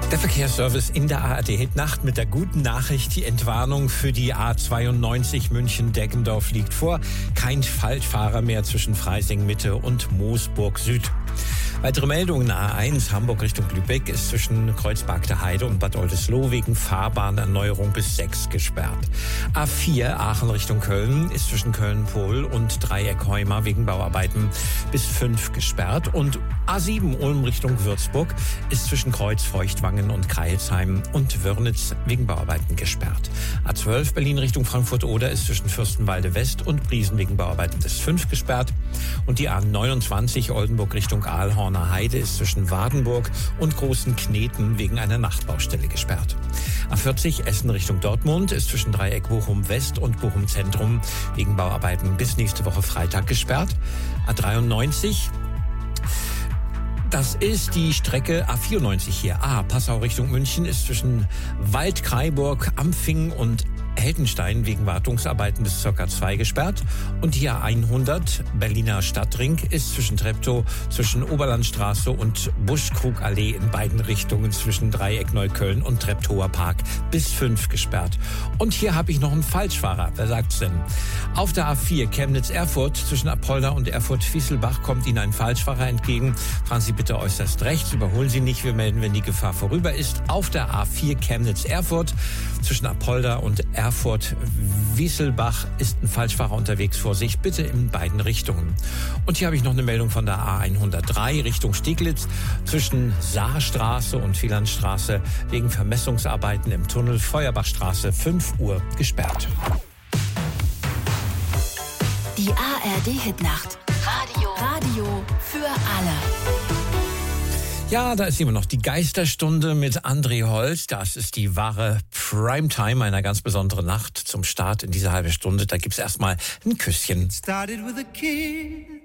Der Verkehrsservice in der ARD-Hitnacht mit der guten Nachricht, die Entwarnung für die A92 München-Deggendorf liegt vor. Kein Falschfahrer mehr zwischen Freising-Mitte und Moosburg-Süd. Weitere Meldungen: A1 Hamburg Richtung Lübeck ist zwischen Kreuzberg der Heide und Bad Oldesloe wegen Fahrbahnerneuerung bis 6 gesperrt. A4 Aachen Richtung Köln ist zwischen Köln-Pohl und Dreieck Heuma wegen Bauarbeiten bis 5 gesperrt. Und A7 Ulm Richtung Würzburg ist zwischen Kreuz-Feuchtwangen und Kreilsheim und Wörnitz wegen Bauarbeiten gesperrt. A12 Berlin Richtung Frankfurt-Oder ist zwischen Fürstenwalde West und Briesen wegen Bauarbeiten bis 5 gesperrt. Und die A29 Oldenburg Richtung Aalhorner Heide ist zwischen Wardenburg und Großen Kneten wegen einer Nachtbaustelle gesperrt. A40 Essen Richtung Dortmund ist zwischen Dreieck Bochum West und Bochum Zentrum wegen Bauarbeiten bis nächste Woche Freitag gesperrt. A93 das ist die Strecke A94 hier. Passau Richtung München ist zwischen Waldkraiburg, Ampfing und Heldenstein wegen Wartungsarbeiten bis ca. 2 gesperrt. Und die A100 Berliner Stadtring ist zwischen Treptow, zwischen Oberlandstraße und Buschkrugallee in beiden Richtungen zwischen Dreieck Neukölln und Treptower Park bis 5 gesperrt. Und hier habe ich noch einen Falschfahrer. Wer sagt's denn? Auf der A4 Chemnitz-Erfurt zwischen Apolda und Erfurt-Fieselbach kommt Ihnen ein Falschfahrer entgegen. Fahren Sie bitte äußerst rechts, überholen Sie nicht. Wir melden, wenn die Gefahr vorüber ist. Auf der A4 Chemnitz-Erfurt zwischen Apolda und Erfurt-Wieselbach ist ein Falschfahrer unterwegs. Vorsicht bitte in beiden Richtungen. Und hier habe ich noch eine Meldung von der A103 Richtung Steglitz zwischen Saarstraße und Wielandstraße wegen Vermessungsarbeiten im Tunnel Feuerbachstraße 5 Uhr gesperrt. Die ARD-Hitnacht. Radio für alle. Ja, da ist immer noch die Geisterstunde mit André Holz. Das ist die wahre Primetime einer ganz besonderen Nacht zum Start in diese halbe Stunde. Da gibt's erstmal ein Küsschen. Started with a kiss.